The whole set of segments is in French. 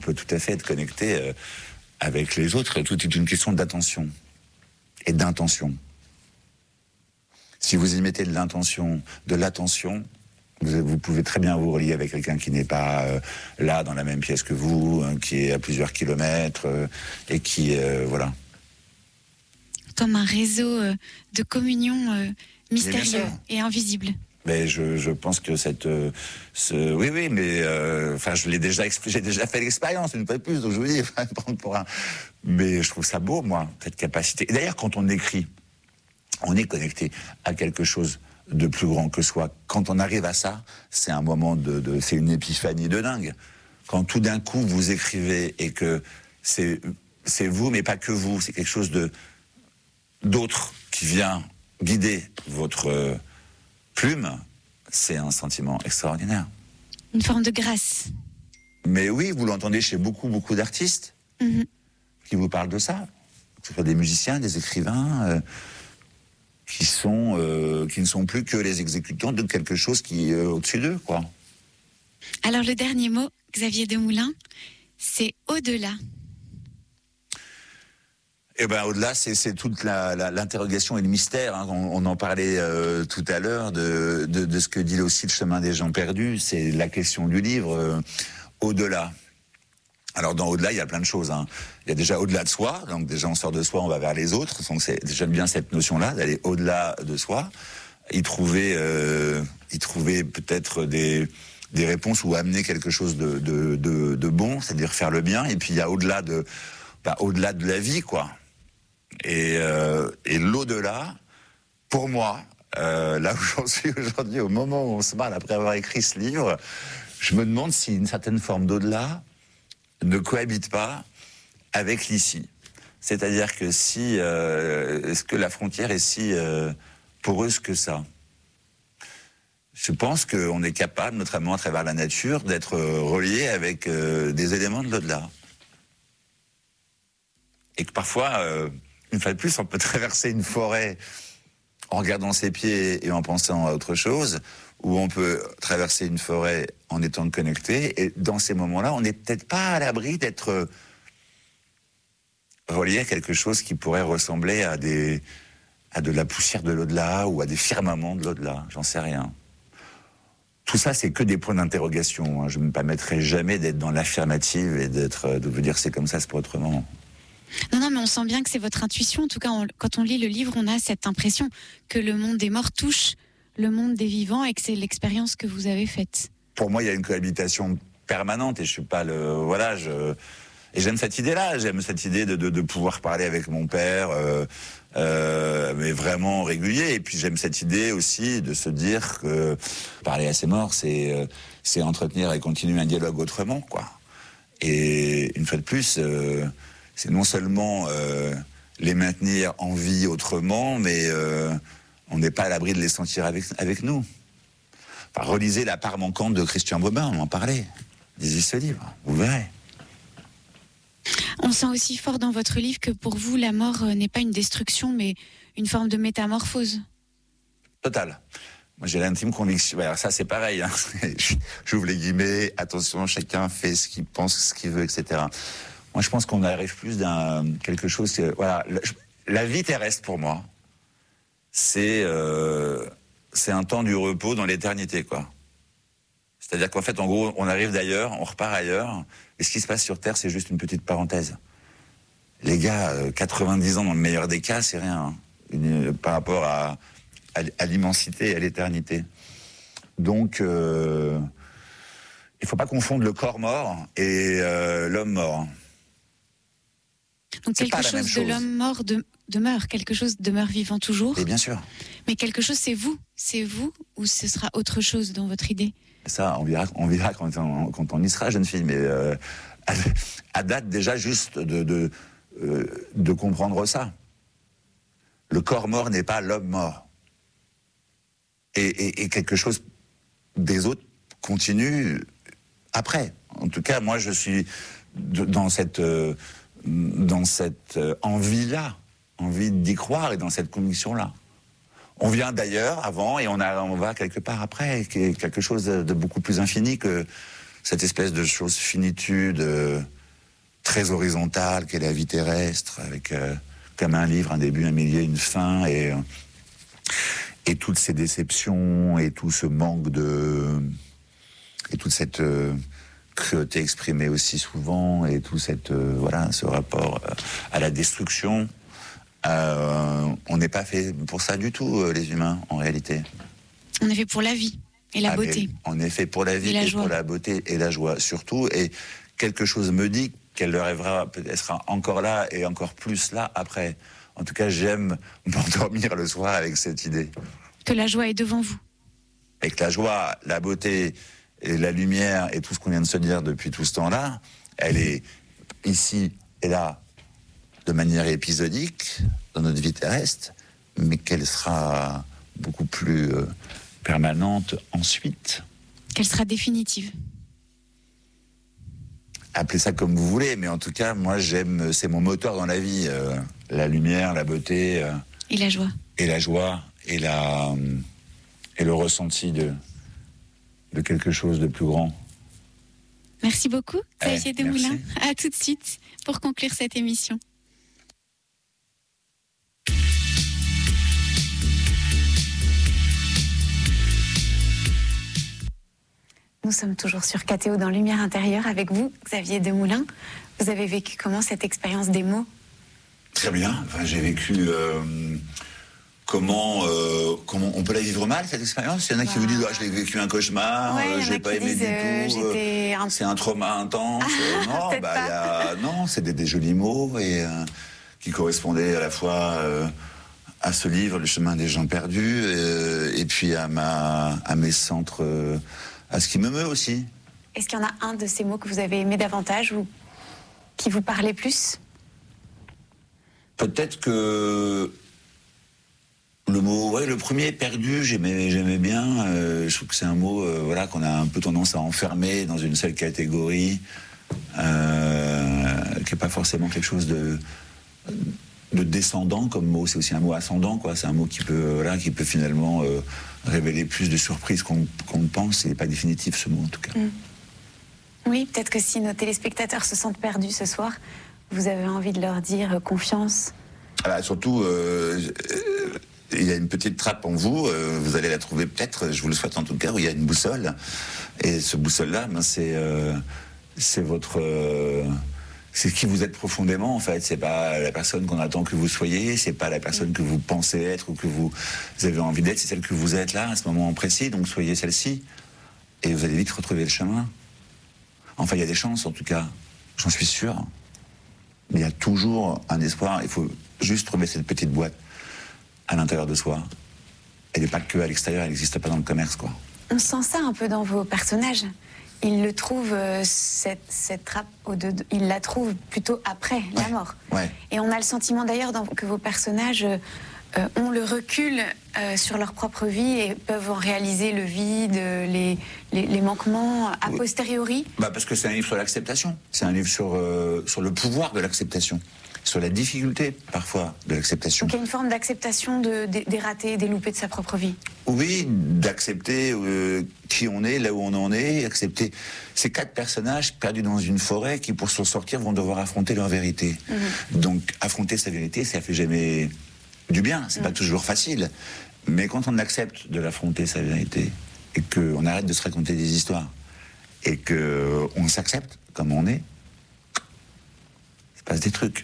On peut tout à fait être connecté avec les autres. Tout est une question d'attention et d'intention. Si vous y mettez de l'intention, de l'attention, vous pouvez très bien vous relier avec quelqu'un qui n'est pas là, dans la même pièce que vous, qui est à plusieurs kilomètres, et qui, voilà. Comme un réseau de communion mystérieux et invisible. Mais je pense que oui, mais enfin, j'ai déjà fait l'expérience une fois de plus, donc je vous dis, mais je trouve ça beau, moi, cette capacité. Et d'ailleurs, quand on écrit, on est connecté à quelque chose de plus grand que soi. Quand on arrive à ça, c'est un moment c'est une épiphanie de dingue. Quand tout d'un coup vous écrivez et que c'est vous, mais pas que vous, c'est quelque chose d'autre qui vient guider votre plume, c'est un sentiment extraordinaire. Une forme de grâce. Mais oui, vous l'entendez chez beaucoup d'artistes qui vous parlent de ça, que ce soit des musiciens, des écrivains, qui ne sont plus que les exécutants de quelque chose qui est au-dessus d'eux, quoi. Alors le dernier mot, Xavier Demoulin, c'est au-delà. Eh ben, au-delà, c'est toute l'interrogation et le mystère. Hein. On en parlait tout à l'heure de ce que dit aussi le chemin des gens perdus. C'est la question du livre. Au-delà. Alors, dans au-delà, il y a plein de choses. Hein. Il y a déjà au-delà de soi. Donc, déjà, on sort de soi, on va vers les autres. Donc, j'aime bien cette notion-là, d'aller au-delà de soi. Y trouver peut-être des réponses ou amener quelque chose de bon, c'est-à-dire faire le bien. Et puis, il y a au-delà de la vie, quoi. Et l'au-delà, pour moi, là où j'en suis aujourd'hui, au moment où on se parle après avoir écrit ce livre, je me demande si une certaine forme d'au-delà ne cohabite pas avec l'ici. C'est-à-dire que est-ce que la frontière est si poreuse que ça ? Je pense qu'on est capable, notamment à travers la nature, d'être relié avec des éléments de l'au-delà. Et que parfois, une fois de plus, on peut traverser une forêt en regardant ses pieds et en pensant à autre chose, ou on peut traverser une forêt en étant connecté, et dans ces moments-là, on n'est peut-être pas à l'abri d'être relié à quelque chose qui pourrait ressembler à de la poussière de l'au-delà, ou à des firmaments de l'au-delà, j'en sais rien. Tout ça, c'est que des points d'interrogation. Hein. Je ne me permettrai jamais d'être dans l'affirmative et de vous dire c'est comme ça, c'est pas autrement. Non, mais on sent bien que c'est votre intuition. En tout cas, quand on lit le livre, on a cette impression que le monde des morts touche le monde des vivants et que c'est l'expérience que vous avez faite. Pour moi, il y a une cohabitation permanente et je suis pas et j'aime cette idée-là. J'aime cette idée de pouvoir parler avec mon père, mais vraiment régulier. Et puis j'aime cette idée aussi de se dire que parler à ses morts, c'est entretenir et continuer un dialogue autrement, quoi. Et une fois de plus, c'est non seulement les maintenir en vie autrement, mais on n'est pas à l'abri de les sentir avec nous. Enfin, relisez La part manquante de Christian Bobin, on en parlait. Lisez ce livre, vous verrez. On sent aussi fort dans votre livre que pour vous, la mort n'est pas une destruction, mais une forme de métamorphose. Total. Moi, j'ai l'intime conviction. Alors ça, c'est pareil. Hein. J'ouvre les guillemets. Attention, chacun fait ce qu'il pense, ce qu'il veut, etc. Moi, je pense qu'on arrive plus d'un quelque chose. Voilà, la vie terrestre pour moi, c'est un temps du repos dans l'éternité, quoi. C'est-à-dire qu'en fait, en gros, on arrive d'ailleurs, on repart ailleurs, et ce qui se passe sur Terre, c'est juste une petite parenthèse. Les gars, 90 ans dans le meilleur des cas, c'est rien, hein, par rapport à l'immensité et à l'éternité. Donc, il faut pas confondre le corps mort et l'homme mort. Donc quelque chose de l'homme mort demeure, quelque chose demeure vivant toujours. Et bien sûr. Mais quelque chose, c'est vous ou ce sera autre chose dans votre idée? Ça, on verra quand on y sera, jeune fille. Mais à date déjà, juste de comprendre ça. Le corps mort n'est pas l'homme mort. Et quelque chose des autres continue après. En tout cas, moi, je suis dans cette envie-là, envie d'y croire et dans cette conviction-là. On vient d'ailleurs avant et on va quelque part après, qui est quelque chose de beaucoup plus infini que cette espèce de chose finitude très horizontale qu'est la vie terrestre, avec comme un livre, un début, un milieu, une fin, et toutes ces déceptions, et tout ce manque et toute cette cruauté exprimée aussi souvent, et tout ce rapport à la destruction. On n'est pas fait pour ça du tout, les humains, en réalité. On est fait pour la vie et la beauté. On est fait pour la vie et pour la beauté et la joie, surtout. Et quelque chose me dit qu'elle rêvera, peut-être sera encore là et encore plus là après. En tout cas, j'aime m'endormir le soir avec cette idée. Que la joie est devant vous. Et que la joie, la beauté et la lumière et tout ce qu'on vient de se dire depuis tout ce temps-là, elle est ici et là de manière épisodique dans notre vie terrestre, mais qu'elle sera beaucoup plus permanente ensuite. Qu'elle sera définitive. Appelez ça comme vous voulez, mais en tout cas, moi j'aime, c'est mon moteur dans la vie, la lumière, la beauté. Et la joie. Et la joie, et le ressenti de quelque chose de plus grand. Merci beaucoup, Xavier Desmoulins. À tout de suite pour conclure cette émission. Nous sommes toujours sur KTO dans Lumière intérieure avec vous, Xavier Desmoulins. Vous avez vécu comment cette expérience des mots? Très bien. Enfin, j'ai vécu... Comment on peut la vivre mal, cette expérience? Il y en a qui vous disent je l'ai vécu un cauchemar, je l'ai pas aimé du tout, c'est un trauma intense. Non, c'est des jolis mots et qui correspondaient à la fois à ce livre, Le chemin des gens perdus, et puis à mes centres, à ce qui me meut aussi. Est-ce qu'il y en a un de ces mots que vous avez aimé davantage ou qui vous parlait plus? Peut-être que le premier, perdu, j'aimais bien. Je trouve que c'est un mot qu'on a un peu tendance à enfermer dans une seule catégorie, qui n'est pas forcément quelque chose de descendant comme mot. C'est aussi un mot ascendant, quoi. C'est un mot qui peut finalement révéler plus de surprises qu'on ne pense. C'est pas définitif, ce mot, en tout cas. Oui, peut-être que si nos téléspectateurs se sentent perdus ce soir, vous avez envie de leur dire confiance. Surtout... il y a une petite trappe en vous, vous allez la trouver peut-être, je vous le souhaite en tout cas, où il y a une boussole. Et ce boussole-là, c'est votre... c'est qui vous êtes profondément, en fait. C'est pas la personne qu'on attend que vous soyez, c'est pas la personne que vous pensez être ou que vous avez envie d'être, c'est celle que vous êtes là, à ce moment précis, donc soyez celle-ci. Et vous allez vite retrouver le chemin. Enfin, il y a des chances, en tout cas. J'en suis sûr. Mais il y a toujours un espoir. Il faut juste trouver cette petite boîte à l'intérieur de soi. Elle n'est pas que à l'extérieur, elle n'existe pas dans le commerce, quoi. On sent ça un peu dans vos personnages. Ils le trouvent, cette trappe ils la trouvent plutôt après la mort. Ouais. Et on a le sentiment d'ailleurs que vos personnages ont le recul sur leur propre vie et peuvent en réaliser le vide, les manquements a posteriori. Parce que c'est un livre sur l'acceptation. C'est un livre sur le pouvoir de l'acceptation. Sur la difficulté, parfois, de l'acceptation. Donc il y a une forme d'acceptation des ratés, des loupés de sa propre vie. Oui, d'accepter qui on est, là où on en est, accepter ces 4 personnages perdus dans une forêt qui, pour s'en sortir, vont devoir affronter leur vérité. Donc, affronter sa vérité, ça fait jamais du bien, c'est pas toujours facile. Mais quand on accepte de l'affronter, sa vérité, et qu'on arrête de se raconter des histoires, et qu'on s'accepte comme on est, il se passe des trucs.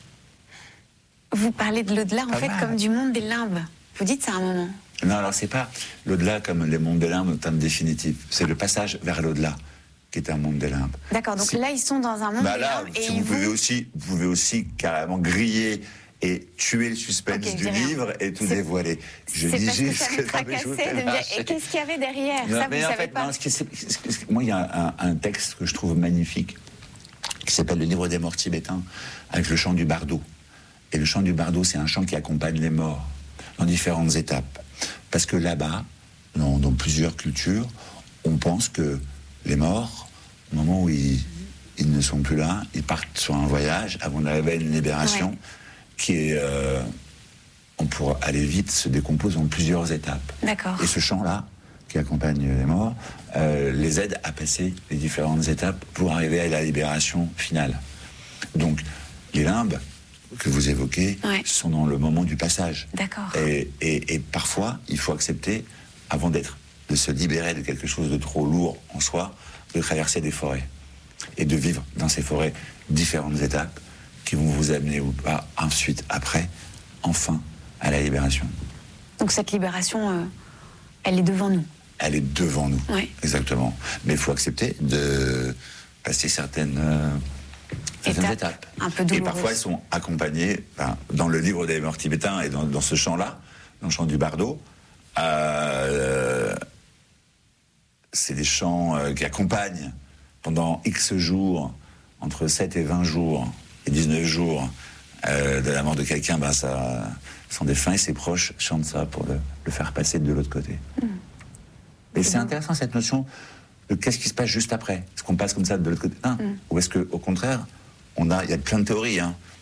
Vous parlez de l'au-delà, en fait, comme du monde des limbes. Vous dites ça à un moment. Non, alors c'est pas l'au-delà comme les mondes des limbes en termes définitifs. C'est le passage vers l'au-delà qui est un monde des limbes. D'accord, donc là, ils sont dans un monde des limbes. Et vous pouvez aussi carrément griller et tuer le suspense du livre et tout dévoiler. Je dis juste que ça me tracassait de me dire, et qu'est-ce qu'il y avait derrière? Ça, vous savez pas. Moi, il y a un texte que je trouve magnifique qui s'appelle Le livre des morts tibétains, avec le chant du bardo. Et le chant du bardo, c'est un chant qui accompagne les morts dans différentes étapes. Parce que là-bas, dans plusieurs cultures, on pense que les morts, au moment où ils ne sont plus là, ils partent sur un voyage avant d'arriver à une libération qui est, pour aller vite, se décompose en plusieurs étapes. D'accord. Et ce chant-là, qui accompagnent les morts, les aident à passer les différentes étapes pour arriver à la libération finale. Donc, les limbes que vous évoquez sont dans le moment du passage. D'accord. Et parfois, il faut accepter, avant de se libérer de quelque chose de trop lourd en soi, de traverser des forêts et de vivre dans ces forêts différentes étapes qui vont vous amener ou pas ensuite, après, enfin, à la libération. Donc cette libération, elle est devant nous. Elle est devant nous, exactement. Mais il faut accepter de passer certaines étapes. Un peu douloureuses. Et parfois, elles sont accompagnées, dans le livre des morts tibétains et dans ce chant-là, dans le chant du bardo, c'est des chants qui accompagnent pendant X jours, entre 7 et 20 jours, et 19 jours de la mort de quelqu'un, son défunt et ses proches chantent ça pour le faire passer de l'autre côté. Et c'est intéressant cette notion de qu'est-ce qui se passe juste après. Est-ce qu'on passe comme ça de l'autre côté? Ou est-ce qu'au contraire, il y a plein de théories.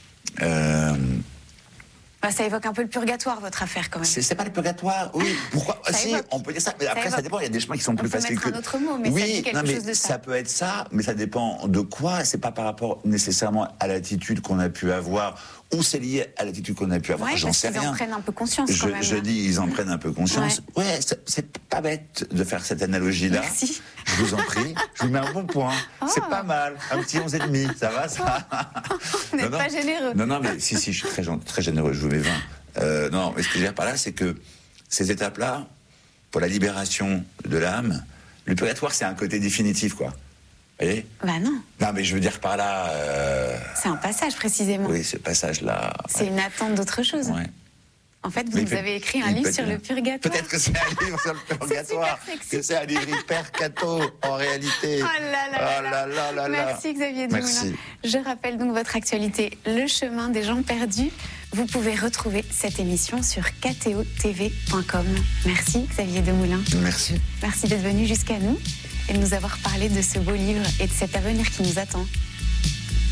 Ça évoque un peu le purgatoire, votre affaire, quand même. C'est pas le purgatoire, oui. Pourquoi? Si, on peut dire ça. Mais après, ça dépend. Il y a des chemins qui sont plus faciles que... un autre mot, mais ça dit quelque chose de ça. Ça peut être ça, mais ça dépend de quoi. C'est pas par rapport nécessairement à l'attitude qu'on a pu avoir, ou c'est lié à l'attitude qu'on a pu avoir. J'en sais rien. Ils en prennent un peu conscience, quand même. Je dis, ils en prennent un peu conscience. Ouais, c'est pas bête de faire cette analogie-là. Merci. Je vous en prie. Je vous mets un bon point. C'est pas mal. Un petit 11,5. Ça va, ça? Vous n'êtes pas généreux. Non, mais si, je suis très généreux. Je vous mets 20. Non, mais ce que je veux dire par là, c'est que ces étapes-là, pour la libération de l'âme, le purgatoire, c'est un côté définitif, quoi. Vous voyez? Non. Non, mais je veux dire par là... C'est un passage, précisément. Oui, ce passage-là... C'est une attente d'autre chose. Ouais. En fait, vous avez écrit un livre sur le purgatoire. Peut-être que c'est un livre sur le purgatoire, que c'est un livre hyper catho, en réalité. Oh là là. Merci Xavier Demoulin. Merci. Je rappelle donc votre actualité, Le chemin des gens perdus. Vous pouvez retrouver cette émission sur ktotv.com. Merci Xavier Demoulin. Merci. Merci d'être venu jusqu'à nous et de nous avoir parlé de ce beau livre et de cet avenir qui nous attend.